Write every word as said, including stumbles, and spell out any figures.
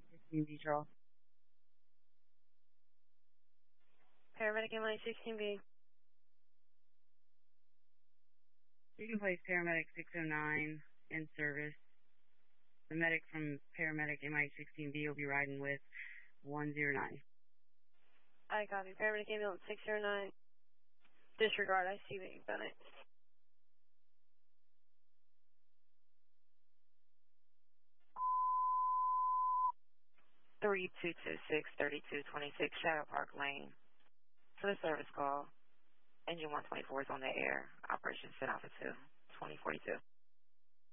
sixteen B, Charles. Paramedic M I sixteen B. You can place paramedic six oh nine in service. The medic from paramedic M I sixteen B will be riding with one zero nine. I copy. Paramedic ambulance six zero nine. Disregard. I see what you've done it. three two two six, three two two six Shadow Park Lane. For the service call, engine one twenty-four is on the air. Operation set off at two twenty forty-two.